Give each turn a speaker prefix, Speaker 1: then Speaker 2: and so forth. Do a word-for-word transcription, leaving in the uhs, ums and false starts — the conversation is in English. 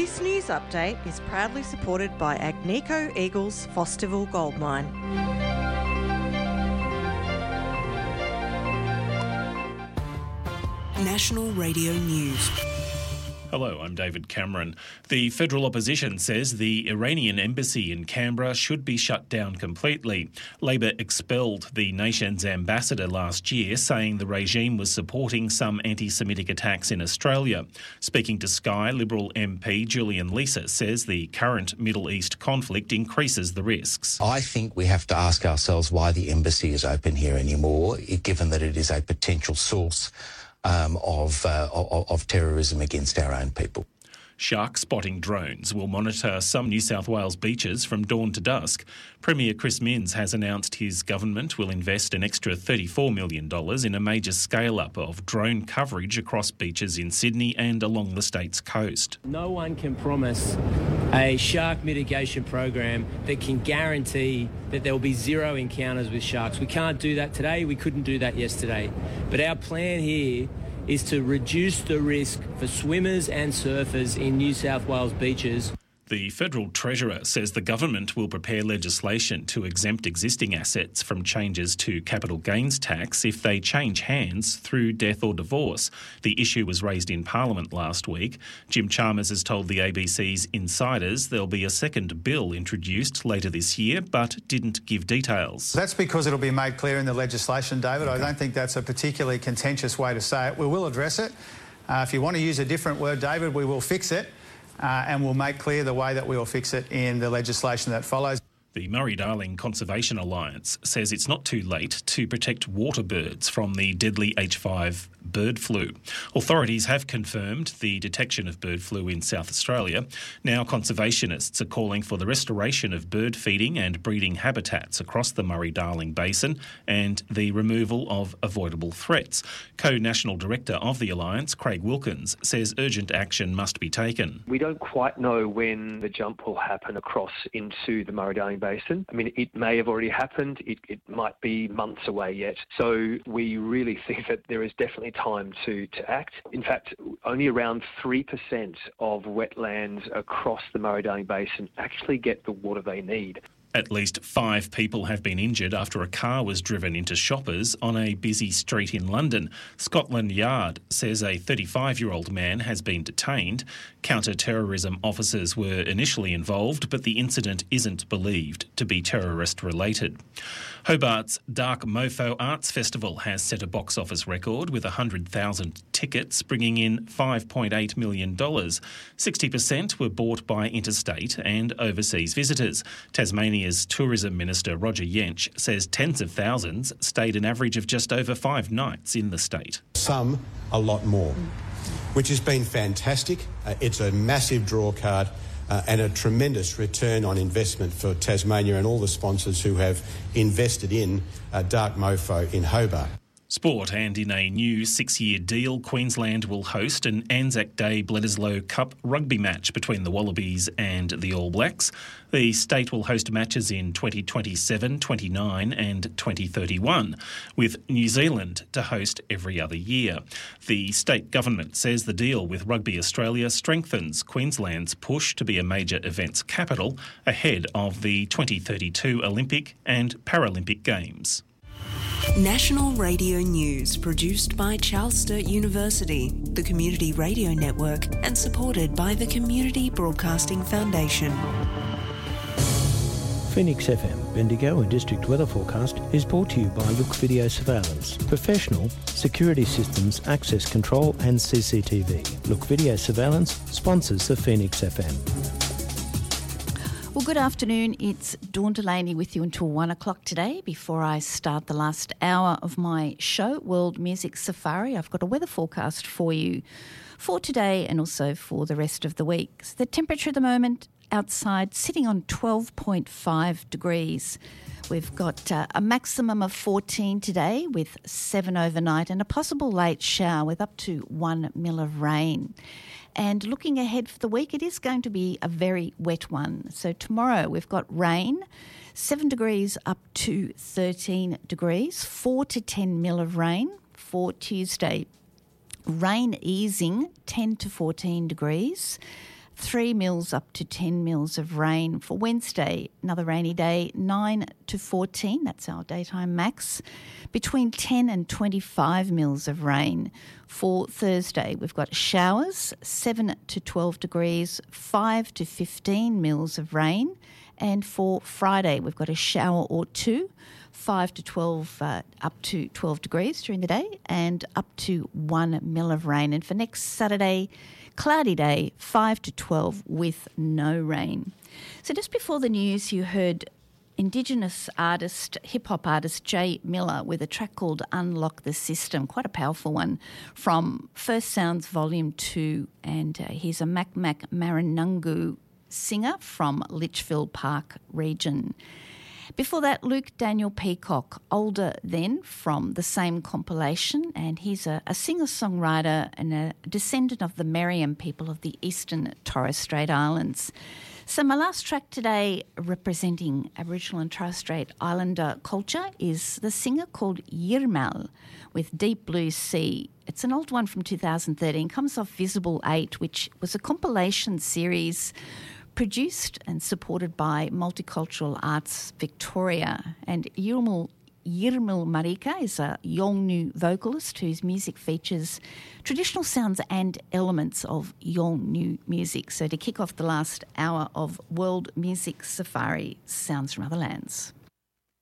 Speaker 1: This news update is proudly supported by Agnico Eagles Fosterville Gold Mine.
Speaker 2: National Radio News.
Speaker 3: Hello, I'm David Cameron. The federal opposition says the Iranian embassy in Canberra should be shut down completely. Labor expelled the nation's ambassador last year, saying the regime was supporting some anti-Semitic attacks in Australia. Speaking to Sky, Liberal M P Julian Leeser says the current Middle East conflict increases the risks.
Speaker 4: I think we have to ask ourselves why the embassy is open here anymore, given that it is a potential source Um, of, uh, of of terrorism against our own people.
Speaker 3: Shark spotting drones will monitor some New South Wales beaches from dawn to dusk. Premier Chris Minns has announced his government will invest an extra thirty-four million dollars in a major scale-up of drone coverage across beaches in Sydney and along the state's coast.
Speaker 5: No one can promise a shark mitigation program that can guarantee that there will be zero encounters with sharks. We can't do that today. We couldn't do that yesterday. But our plan here is to reduce the risk for swimmers and surfers in New South Wales beaches.
Speaker 3: The Federal Treasurer says the government will prepare legislation to exempt existing assets from changes to capital gains tax if they change hands through death or divorce. The issue was raised in Parliament last week. Jim Chalmers has told the A B C's Insiders there'll be a second bill introduced later this year, but didn't give details.
Speaker 6: That's because it'll be made clear in the legislation, David. I don't think that's a particularly contentious way to say it. We will address it. Uh, if you want to use a different word, David, we will fix it. Uh, and we'll make clear the way that we will fix it in the legislation that follows.
Speaker 3: The Murray-Darling Conservation Alliance says it's not too late to protect water birds from the deadly H five bird flu. Authorities have confirmed the detection of bird flu in South Australia. Now conservationists are calling for the restoration of bird feeding and breeding habitats across the Murray-Darling Basin and the removal of avoidable threats. Co-National Director of the Alliance, Craig Wilkins, says urgent action must be taken.
Speaker 7: We don't quite know when the jump will happen across into the Murray-Darling Basin. I mean, it may have already happened. It, it might be months away yet. So we really think that there is definitely time to, to act. In fact, only around three percent of wetlands across the Murray-Darling Basin actually get the water they need.
Speaker 3: At least five people have been injured after a car was driven into shoppers on a busy street in London. Scotland Yard says a thirty-five-year-old man has been detained. Counter-terrorism officers were initially involved, but the incident isn't believed to be terrorist-related. Hobart's Dark Mofo Arts Festival has set a box office record with one hundred thousand tickets, bringing in five point eight million dollars. sixty percent were bought by interstate and overseas visitors. Tasmania's Tourism Minister Roger Yench says tens of thousands stayed an average of just over five nights in the state.
Speaker 8: Some a lot more, which has been fantastic. Uh, it's a massive draw card. Uh, and a tremendous return on investment for Tasmania and all the sponsors who have invested in uh, Dark Mofo in Hobart.
Speaker 3: Sport, and in a new six-year deal, Queensland will host an Anzac Day Bledisloe Cup rugby match between the Wallabies and the All Blacks. The state will host matches in twenty twenty-seven, twenty-nine and twenty thirty-one, with New Zealand to host every other year. The state government says the deal with Rugby Australia strengthens Queensland's push to be a major events capital ahead of the twenty thirty-two Olympic and Paralympic Games.
Speaker 2: National Radio News, produced by Charles Sturt University, the Community Radio Network, and supported by the Community Broadcasting Foundation.
Speaker 9: Phoenix F M, Bendigo and District Weather Forecast is brought to you by Look Video Surveillance, professional security systems, access control and C C T V. Look Video Surveillance sponsors the Phoenix F M.
Speaker 10: Well, good afternoon. It's Dawn Delaney with you until one o'clock today. Before I start the last hour of my show, World Music Safari, I've got a weather forecast for you for today and also for the rest of the week. So the temperature at the moment outside sitting on twelve point five degrees. We've got uh, a maximum of fourteen today with seven overnight and a possible late shower with up to one mil of rain. And looking ahead for the week, it is going to be a very wet one. So tomorrow we've got rain, seven degrees up to thirteen degrees, four to ten mil of rain for Tuesday. Rain easing, ten to fourteen degrees. three mils up to ten mils of rain. For Wednesday, another rainy day, nine to fourteen, that's our daytime max. Between ten and twenty-five mils of rain. For Thursday, we've got showers, seven to twelve degrees, five to fifteen mils of rain. And for Friday, we've got a shower or two, five to twelve, uh, up to twelve degrees during the day, and up to one mil of rain. And for next Saturday, cloudy day, five to twelve with no rain. So just before the news, you heard Indigenous artist, hip-hop artist Jay Miller with a track called Unlock the System, quite a powerful one, from First Sounds Volume two, and uh, he's a Mac Mac Maranungu singer from Litchfield Park region. Before that, Luke Daniel Peacock, Older Then, from the same compilation, and he's a, a singer-songwriter and a descendant of the Meriam people of the eastern Torres Strait Islands. So my last track today, representing Aboriginal and Torres Strait Islander culture, is the singer called Yirmal with Deep Blue Sea. It's an old one from two thousand thirteen, comes off Visible eight, which was a compilation series produced and supported by Multicultural Arts Victoria. And Yirmal, Yirmal Marika is a Yolngu vocalist whose music features traditional sounds and elements of Yolngu music. So to kick off the last hour of World Music Safari, sounds from other lands.